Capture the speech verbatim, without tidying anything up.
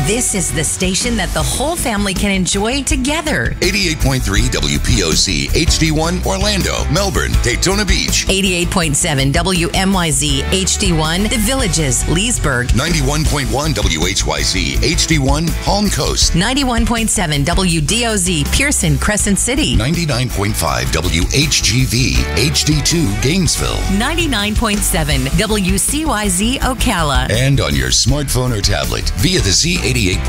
This is the station that the whole family can enjoy together. eighty-eight point three W P O C H D one Orlando, Melbourne, Daytona Beach. eighty-eight point seven W M Y Z H D one The Villages, Leesburg. ninety-one point one W H Y Z H D one Palm Coast. ninety-one point seven W D O Z Pearson, Crescent City. ninety-nine point five W H G V H D two Gainesville. ninety-nine point seven W C Y Z Ocala. And on your smartphone or tablet via the Z eighty-eight